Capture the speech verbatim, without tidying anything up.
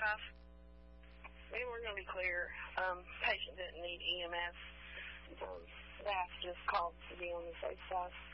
five? We were going to be clear. Um, patient didn't need E M S. Um, staff just called to be on the safe side.